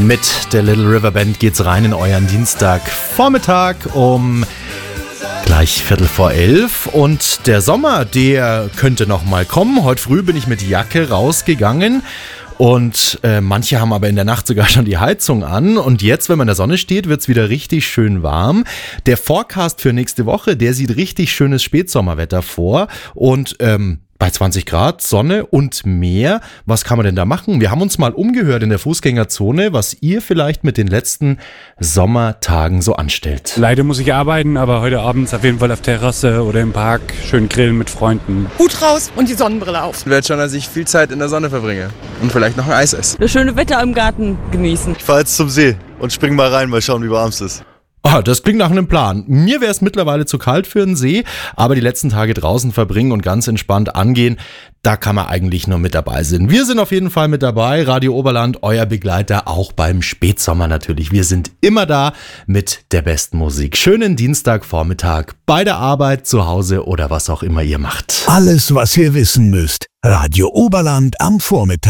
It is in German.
Mit der Little River Band geht's rein in euren Dienstagvormittag um gleich 11:15. Und der Sommer, der könnte noch mal kommen. Heute früh bin ich mit Jacke rausgegangen. Und manche haben aber in der Nacht sogar schon die Heizung an. Und jetzt, wenn man in der Sonne steht, wird es wieder richtig schön warm. Der Forecast für nächste Woche, der sieht richtig schönes Spätsommerwetter vor. Und bei 20 Grad, Sonne und Meer. Was kann man denn da machen? Wir haben uns mal umgehört in der Fußgängerzone, was ihr vielleicht mit den letzten Sommertagen so anstellt. Leider muss ich arbeiten, aber heute Abend auf jeden Fall auf Terrasse oder im Park schön grillen mit Freunden. Hut raus und die Sonnenbrille auf. Ich werde schon, dass ich viel Zeit in der Sonne verbringe und vielleicht noch ein Eis esse. Das schöne Wetter im Garten genießen. Ich fahre jetzt zum See und spring mal rein, mal schauen, wie warm es ist. Ah, das klingt nach einem Plan. Mir wäre es mittlerweile zu kalt für einen See, aber die letzten Tage draußen verbringen und ganz entspannt angehen, da kann man eigentlich nur mit dabei sein. Wir sind auf jeden Fall mit dabei, Radio Oberland, euer Begleiter, auch beim Spätsommer natürlich. Wir sind immer da mit der besten Musik. Schönen Dienstagvormittag bei der Arbeit, zu Hause oder was auch immer ihr macht. Alles, was ihr wissen müsst. Radio Oberland am Vormittag.